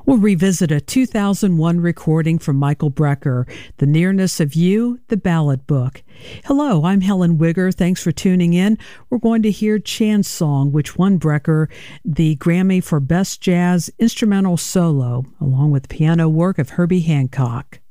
We'll revisit a 2001 recording from Michael Brecker, The Nearness of You, the Ballad Book. Hello, I'm Helen Wigger. Thanks for tuning in. We're going to hear Chan's song, which won Brecker the Grammy for Best Jazz Instrumental Solo, along with piano work of Herbie Hancock.